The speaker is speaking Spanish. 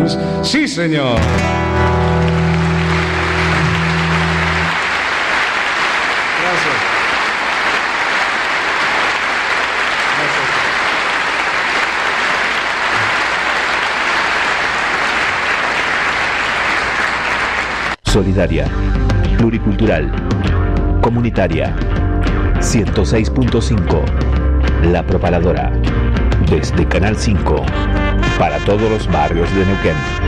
Dance. Sí, señor. Gracias. Solidaria, pluricultural, comunitaria. 106.5, La Propaladora. Desde Canal 5, para todos los barrios de Neuquén.